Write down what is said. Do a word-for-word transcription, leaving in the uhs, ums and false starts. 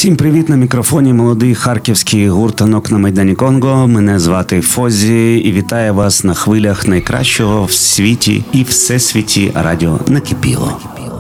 Всім привіт, на мікрофоні молодий харківський гуртанок на Майдані Конго. Мене звати Фозі і вітаю вас на хвилях найкращого в світі і всесвіті радіо «Накипіло».